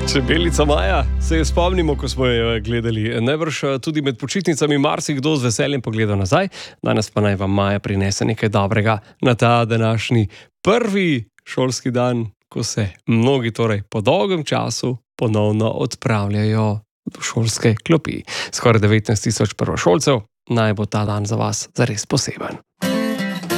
Čebelica Maja, se je spomnimo, ko smo jo gledali. Najbrž tudi med počitnicami marsikdo z veseljem pogleda nazaj. Danes pa naj vam Maja prinese nekaj dobrega na ta današnji prvi šolski dan, ko se mnogi torej po dolgem času ponovno odpravljajo v šolske klopi. Skoraj 19 tisoč prvošolcev, naj bo ta dan za vas zares poseben.